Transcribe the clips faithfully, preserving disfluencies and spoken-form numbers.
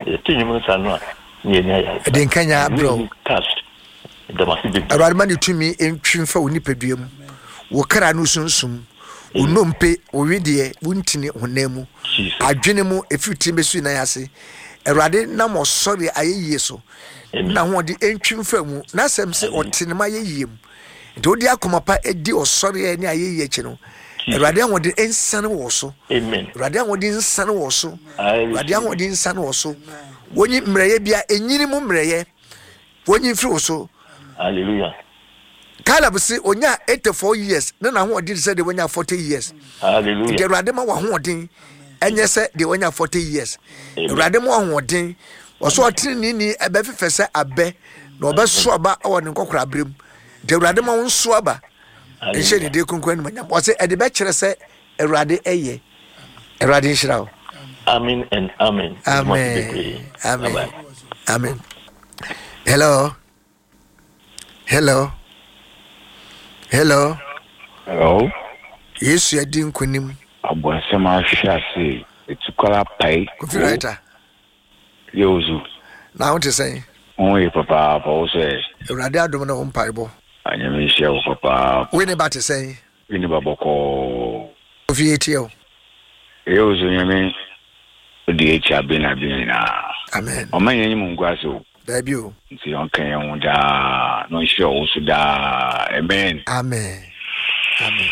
tinyum sanwa ni ni ya de nkanya bro cast the massive awurade ma ne tumi entwimfa wo nipaduam wo kra no sunsum wo nompe wo wedie wo ntini honam adwene mu efiti besu na yase awurade na mo sori ayeye so na ho de entwimfa mu na sem se otene ma yeyem nti odi akomapa edi osori ani ayeye chi no awurade ho de ensane wo so amen awurade ho de ensane wo so awurade ho de ensane wo so woni mreye bia enyini mu mreye woni firi wo so hallelujah Caleb say onya eighty-four years na na ho de say de onya forty years hallelujah de awurade ma wa ho den enye say de onya forty years awurade ma wa ho den oso otini ni ebe fefese abe na obeso aba o ne kokora brem de awurade ma wo so aba enche ne de kunkwan ni manya o say e de be kire say awurade eye awurade nhira o amen and amen amen amen amen hello hello hello hello yesu ya din kunim abonsema ahwase etukola pai kofi writer yozu na what you say onwe papa pa o say awurade adom na won paibo anyame hia wo papa we ne ba te say we ne baboko kofi etio yozu nyame odi echi abena bina amen o manye nyimu ngwaso Baby, you. See, okay, and da no sure also da. Amen. Amen. Amen.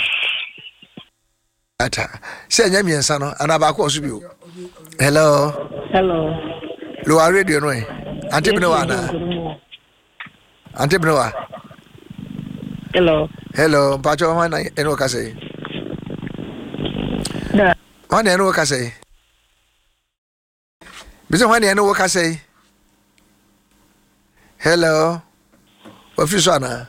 Ata. Say nyame ensa no anaba ko so bi o. Hello. Hello. Lo are radio no e. Ante bi no wa na. Ante bi no wa. Hello. Hello, Pacho wa na eno ka say. Da. Wa na eno ka say. Bi so wa na eno ka say. Hello. What you say?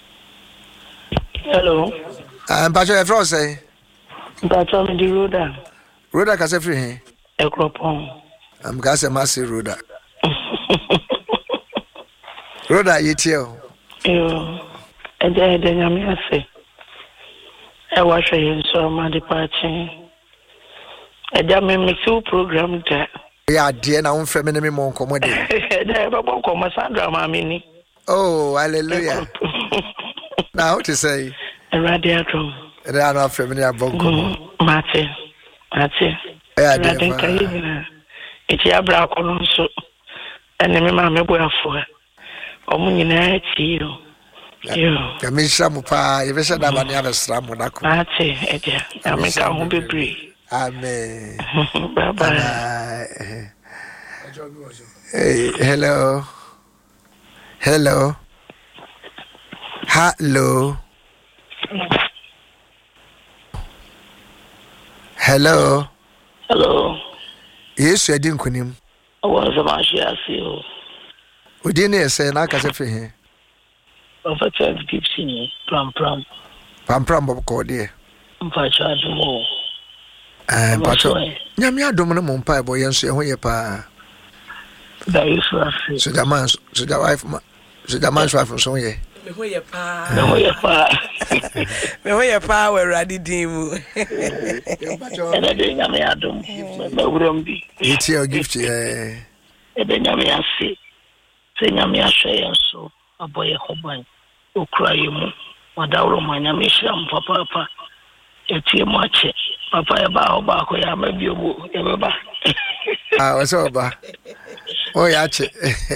Hello. I'm Pacho e fro say. Pacho me di Roda. Roda ka say free he. Ekropon. I'm ga say ma say Roda. Roda yetio. Yo. Eje de nyame ase. E wa hwe yin so ma di party. Eja me mix program da. Yeah, dear, now I'm feminine me more commodity. Oh, hallelujah. Now to say a radiator. They are not feminine bongo. Mate, Mate. Yeah, I think it's your black on so. And then my mamma will for Omunina you. You. I mean, some pa, if I said I'm on the other stram, Mate, I make a home be. Amen. Bye bye. Hey, hello. Hello. Hello. Hello. Hello. Yes, I didn't kunim. I was a marshal. We didn't say na kase free here. Prophet Gibson, pram pram. Pram pram bob ko there. Mpacha mo. Eh, pacho. Nyame adom no mo mpa ebo yenso ye ho ye pa. Da yesu afi. So the man, so the wife, so the man's wife so ye. Me ho ye pa. Me ho ye pa. Me ho ye pa we radi dimu. Ena de nyame adom. Me wuram bi. It's your gift eh. E de nyame afi. Se nyame ahwe yenso aboye hoban. Okra yemu. Wadawro manyame hyiram papa papa. Etie mo ache. Papa ya ba oba ko ya mabiobo ya baba. Ah, what's over? Oh, ya che.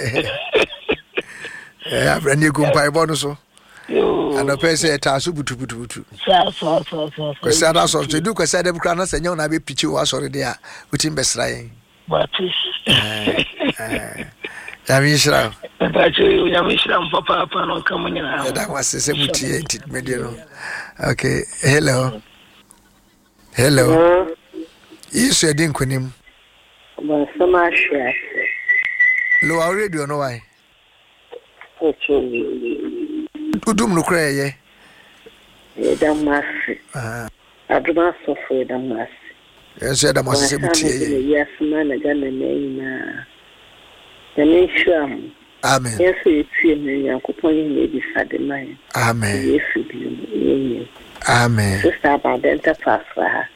Eh, brand new kumpa ebo no so. Yo. Ano pese eta so butu butu butu. Sa so so so. Ko sa da so do ko sa dem kra na senya na be pichi wa sori de a utim besra yen. But eh eh ya mi shira. Papa che ya mi shira papa papa no kamunya. Ya da was se muti entit media no. Okay, hello. Hello. Yes, I didn't kunim. But so much. Lo already no why. Okay. Udum no cry ye. E da mas. Ah. Aduma so for da mas. Yes, I da mas se muti ye. Yes, man, I got the name na. The nation. Amen. Yes, it's in Yakupon ye bi sade man. Amen. Yes, you. Amen. Sister about the fast for her.